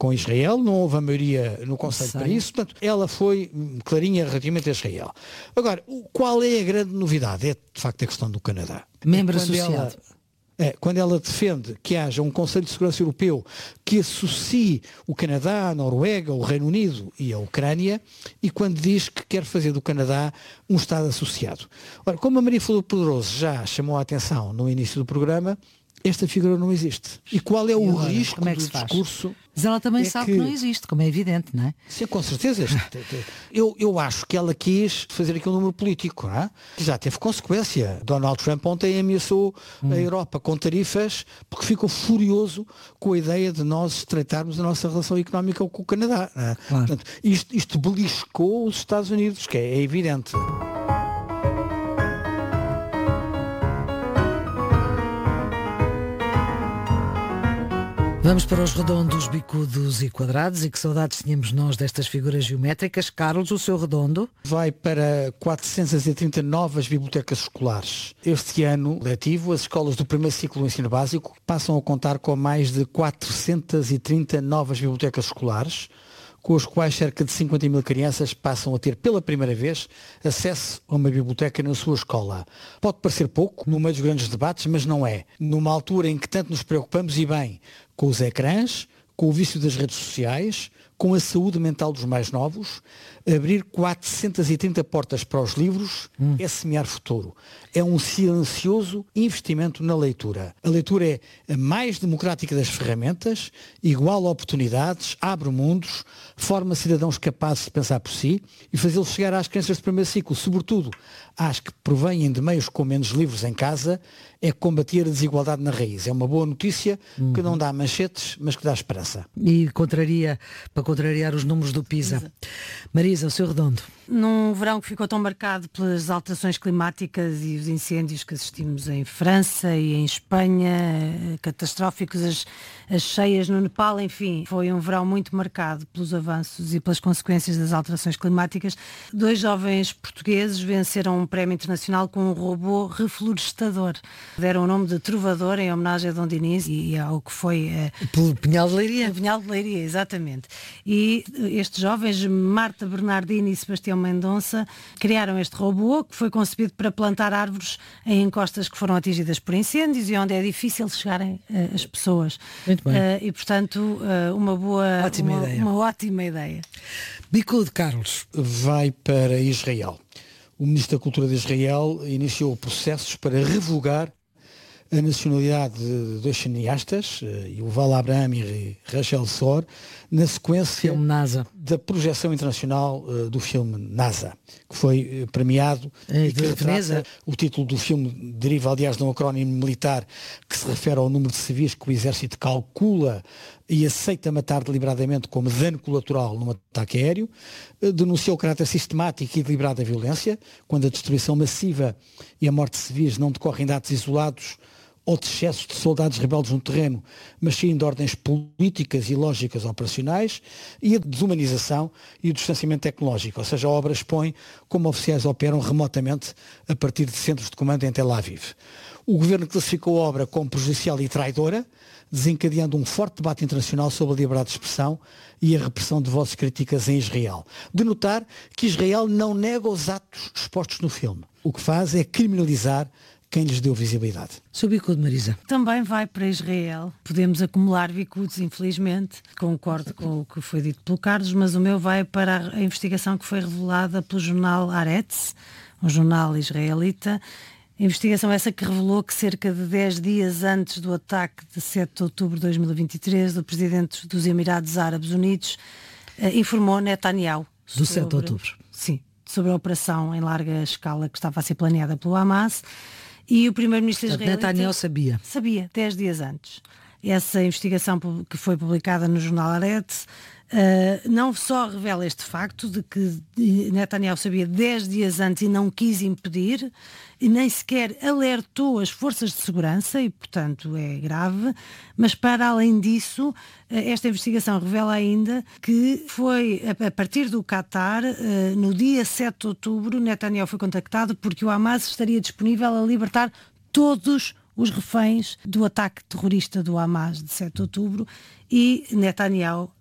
com Israel, não houve a maioria no Conselho para isso, portanto, ela foi clarinha relativamente a Israel. Agora, qual é a grande novidade? É, de facto, a questão do Canadá. Membro associado. Quando ela defende que haja um Conselho de Segurança Europeu que associe o Canadá, a Noruega, o Reino Unido e a Ucrânia, e quando diz que quer fazer do Canadá um Estado associado. Ora, como a Maria Flor Poderoso já chamou a atenção no início do programa, esta figura não existe. E qual é o risco do discurso? Mas ela também sabe que não existe, como é evidente, não é? Sim, com certeza. Eu acho que ela quis fazer aqui um número político, não é? Que já teve consequência. Donald Trump ontem ameaçou a Europa com tarifas porque ficou furioso com a ideia de nós estreitarmos a nossa relação económica com o Canadá. Não é? Claro. Portanto, isto beliscou os Estados Unidos, que é evidente. Vamos para os redondos, bicudos e quadrados. E que saudades tínhamos nós destas figuras geométricas. Carlos, o seu redondo? Vai para 430 novas bibliotecas escolares. Este ano letivo, as escolas do primeiro ciclo do ensino básico passam a contar com mais de 430 novas bibliotecas escolares, com os quais cerca de 50 mil crianças passam a ter pela primeira vez acesso a uma biblioteca na sua escola. Pode parecer pouco no meio dos grandes debates, mas não é. Numa altura em que tanto nos preocupamos, e bem, com os ecrãs, com o vício das redes sociais, com a saúde mental dos mais novos, abrir 430 portas para os livros é semear futuro. É um silencioso investimento na leitura. A leitura é a mais democrática das ferramentas, iguala oportunidades, abre mundos, forma cidadãos capazes de pensar por si e fazê-los chegar às crianças de primeiro ciclo, sobretudo às que provêm de meios com menos livros em casa, é combater a desigualdade na raiz. É uma boa notícia que não dá manchetes, mas que dá esperança. E para contrariar os números do PISA. Marisa, o seu redondo. Num verão que ficou tão marcado pelas alterações climáticas e os incêndios que assistimos em França e em Espanha, catastróficos, as cheias no Nepal, enfim, foi um verão muito marcado pelos avanços e pelas consequências das alterações climáticas. 2 jovens portugueses venceram um prémio internacional com um robô reflorestador. Deram o nome de Trovador em homenagem a Dom Dinis e ao que foi... Pelo Pinhal de Leiria. O Pinhal de Leiria, exatamente. E estes jovens, Marta Bernardini e Sebastião Mendonça, criaram este robô que foi concebido para plantar árvores em encostas que foram atingidas por incêndios e onde é difícil chegarem as pessoas. Muito bem. E, portanto, uma ótima ideia. Bicudo, Carlos. Vai para Israel. O Ministro da Cultura de Israel iniciou processos para revogar a nacionalidade de 2 cineastas, Yuval Abraham e Rachel Sor, na sequência da projeção internacional do filme NASA, que foi premiado e que retrata, o título do filme deriva, aliás, de um acrónimo militar que se refere ao número de civis que o exército calcula e aceita matar deliberadamente como dano colateral num ataque aéreo, denunciou o caráter sistemático e deliberado da violência, quando a destruição massiva e a morte de civis não decorrem de atos isolados ou de excessos de soldados rebeldes no terreno, mas sim de ordens políticas e lógicas operacionais, e a desumanização e o distanciamento tecnológico, ou seja, a obra expõe como oficiais operam remotamente a partir de centros de comando em Tel Aviv. O governo classificou a obra como prejudicial e traidora, desencadeando um forte debate internacional sobre a liberdade de expressão e a repressão de vozes críticas em Israel. De notar que Israel não nega os atos expostos no filme. O que faz é criminalizar quem lhes deu visibilidade. Seu bicudo, Marisa. Também vai para Israel. Podemos acumular bicudos, infelizmente. Concordo com o que foi dito pelo Carlos, mas o meu vai para a investigação que foi revelada pelo jornal Haaretz, um jornal israelita. Investigação essa que revelou que cerca de 10 dias antes do ataque de 7 de outubro de 2023, o presidente dos Emirados Árabes Unidos informou Netanyahu. Do 7 de outubro. Sim, sobre a operação em larga escala que estava a ser planeada pelo Hamas. E o primeiro-ministro israelita... Netanyahu sabia. Sabia, 10 dias antes. Essa investigação que foi publicada no jornal Haaretz não só revela este facto de que Netanyahu sabia 10 dias antes e não quis impedir, e nem sequer alertou as forças de segurança, e portanto é grave, mas para além disso, esta investigação revela ainda que foi a partir do Qatar, no dia 7 de outubro, Netanyahu foi contactado porque o Hamas estaria disponível a libertar todos os reféns do ataque terrorista do Hamas de 7 de outubro, e Netanyahu